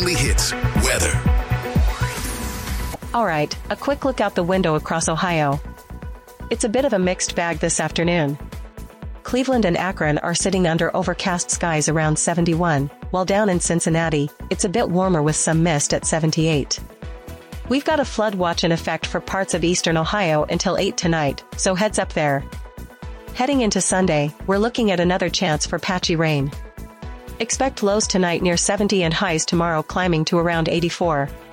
only hits, weather. All right, a quick look out the window across Ohio. It's a bit of a mixed bag this afternoon. Cleveland and Akron are sitting under overcast skies around 71, while down in Cincinnati, it's a bit warmer with some mist at 78. We've got a flood watch in effect for parts of eastern Ohio until 8 tonight, so heads up there. Heading into Sunday, we're looking at another chance for patchy rain. Expect lows tonight near 70 and highs tomorrow climbing to around 84.